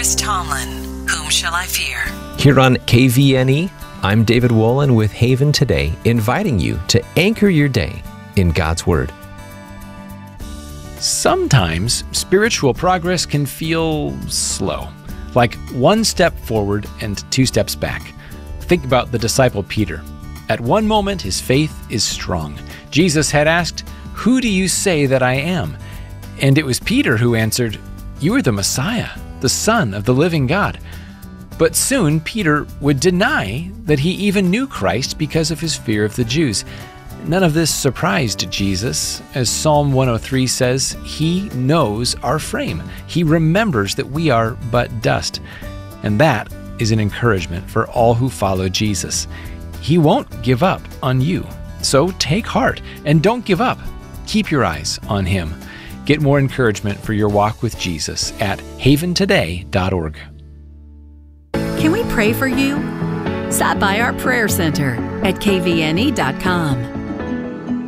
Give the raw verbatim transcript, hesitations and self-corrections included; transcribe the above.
Chris Tomlin. Whom shall I fear? Here on K V N E, I'm David Wolin with Haven Today, inviting you to anchor your day in God's Word. Sometimes spiritual progress can feel slow, like one step forward and two steps back. Think about the disciple Peter. At one moment, his faith is strong. Jesus had asked, "Who do you say that I am?" And it was Peter who answered, "You are the Messiah, the Son of the living God." But soon Peter would deny that he even knew Christ because of his fear of the Jews. None of this surprised Jesus. As Psalm one oh three says, He knows our frame. He remembers that we are but dust. And that is an encouragement for all who follow Jesus. He won't give up on you. So take heart and don't give up. Keep your eyes on Him. Get more encouragement for your walk with Jesus at haven today dot org. Can we pray for you? Stop by our prayer center at k v n e dot com.